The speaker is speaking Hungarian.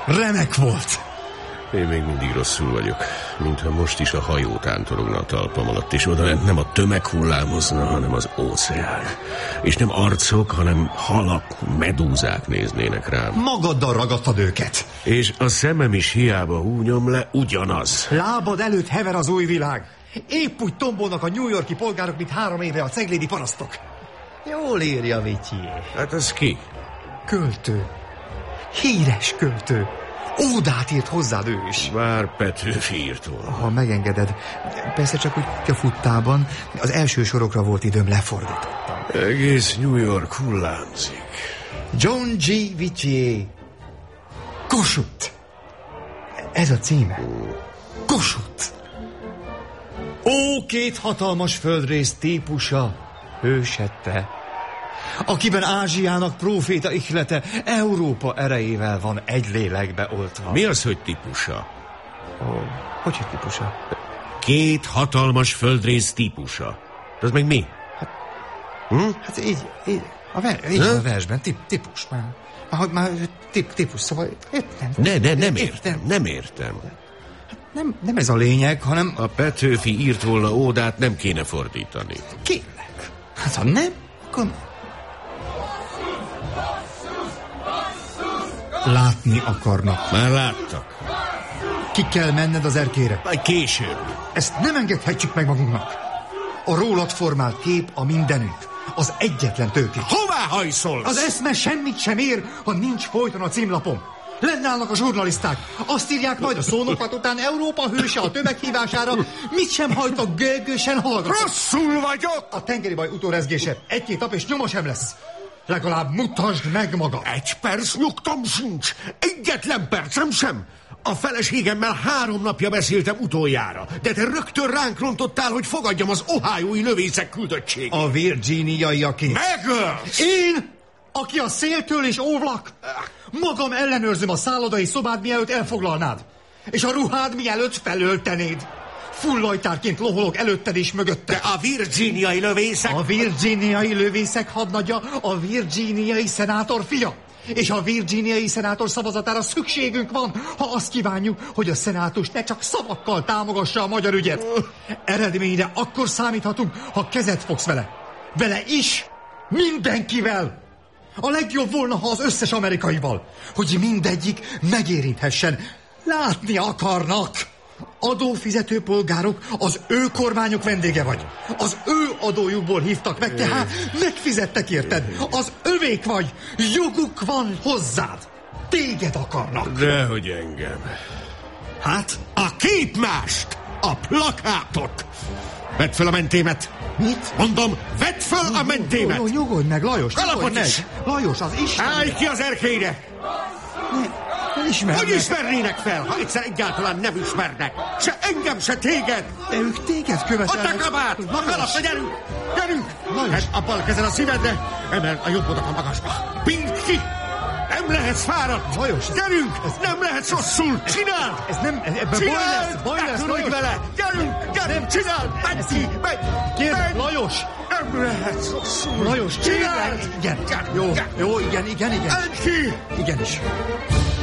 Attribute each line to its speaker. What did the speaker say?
Speaker 1: Remek volt.
Speaker 2: Én még mindig rosszul vagyok, mintha most is a hajó tántorogna a talpam alatt, és oda nem a tömeg hullámozna, hanem az óceán. És nem arcok, hanem halak, medúzák néznének rám.
Speaker 1: Magaddal ragadtad őket.
Speaker 2: És a szemem is hiába húnyom le, ugyanaz.
Speaker 1: Lábad előtt hever az új világ. Épp úgy tombolnak a New York-i polgárok, mint 3 éve a ceglédi parasztok. Jól írja, Vityé.
Speaker 2: Hát az ki?
Speaker 1: Költő. Híres költő. Ódát írt hozzád ő is.
Speaker 2: Bár Petőfi írt volna.
Speaker 1: Ha megengeded. Persze csak úgy a futtában. Az első sorokra volt időm, lefordítottam.
Speaker 2: Egész New York hullámzik.
Speaker 1: John G. Vityé. Kossuth. Ez a címe. Kossuth. Ó, két hatalmas földrész típusa, hősette, akiben Ázsiának próféta ihlete Európa erejével van egy lélekbe oltva.
Speaker 2: Mi az, hogy típusa?
Speaker 1: Hogy típusa?
Speaker 2: Két hatalmas földrész típusa. Az meg mi?
Speaker 1: Hát így a versben, típus. Már típus, szóval értem.
Speaker 2: Nem értem.
Speaker 1: Nem ez a lényeg, hanem...
Speaker 2: A Petőfi írt volna ódát, nem kéne fordítani.
Speaker 1: Kérlek. Hát ha nem, akkor... Látni akarnak.
Speaker 2: Már láttak.
Speaker 1: Ki kell menned az erkére.
Speaker 2: Majd később.
Speaker 1: Ezt nem engedhetjük meg magunknak. A rólad formált kép a mindenünk. Az egyetlen tőké.
Speaker 2: Hová hajszolsz?
Speaker 1: Az eszme semmit sem ér, ha nincs folyton a címlapon. Lennállnak a zsurnaliszták. Azt írják majd a szónokat után Európa hőse a tömeghívására. Mit sem hajtok, gőgősen hallgatok.
Speaker 2: Rosszul vagyok!
Speaker 1: A tengeri baj utórezgése. 1-2 nap és nyoma sem lesz. Legalább mutasd meg magad.
Speaker 2: 1 perc nyugtam sincs. Egyetlen percem sem. A feleségemmel 3 napja beszéltem utoljára, de te rögtön ránk rontottál, hogy fogadjam az ohiói lövészek küldöttségét.
Speaker 1: A virginiaiaké.
Speaker 2: Megölsz!
Speaker 1: Én, aki a széltől is óvlak, magam ellenőrzöm a szállodai szobád, mielőtt elfoglalnád, és a ruhád mielőtt felöltenéd. Fullajtárként loholok előtted és mögötted.
Speaker 2: De a virginiai lövészek...
Speaker 1: A virginiai lövészek hadnagya, a virginiai szenátor fia. És a virginiai szenátor szavazatára szükségünk van, ha azt kívánjuk, hogy a szenátus ne csak szavakkal támogassa a magyar ügyet. Eredményre akkor számíthatunk, ha kezet fogsz vele. Vele is, mindenkivel. A legjobb volna, ha az összes amerikaival, hogy mindegyik megérinthessen. Látni akarnak. Adófizető polgárok, az ő kormányok vendége vagy. Az ő adójukból hívtak meg, tehát megfizettek érted. Az övék vagy, joguk van hozzád. Téged akarnak.
Speaker 2: Dehogy engem.
Speaker 1: Hát?
Speaker 2: A képmást, a plakátot. Vedd fel a mentémet.
Speaker 1: Mit?
Speaker 2: Mondom, vedd fel a mentémet.
Speaker 1: Jó, nyugodj meg, Lajos.
Speaker 2: Kalapot is.
Speaker 1: Lajos, az Isten.
Speaker 2: Állj ki az erkélyre.
Speaker 1: Hogy
Speaker 2: ismernének fel, ha egyszer egyáltalán nem ismernek? Se engem, se téged!
Speaker 1: De ők téged követelnek.
Speaker 2: Ott a kabát! A kalapra, gyerünk! Gyerünk! A bal kezen a szívedre, emeld a jobbodat a magasba. Bírt ki! Nem lehetsz fáradt!
Speaker 1: Lajos!
Speaker 2: Gyerünk! Nem lehetsz rosszul! Csináld!
Speaker 1: Ez nem... Ebben baj lesz, Lajos!
Speaker 2: Vele! Gyerünk! Csináld! Menj ki!
Speaker 1: Kérlek, Lajos!
Speaker 2: Nem lehetsz rosszul!
Speaker 1: Lajos,
Speaker 2: csináld!
Speaker 1: Igen. Jó, igen.
Speaker 2: Menj ki!
Speaker 1: Igenis.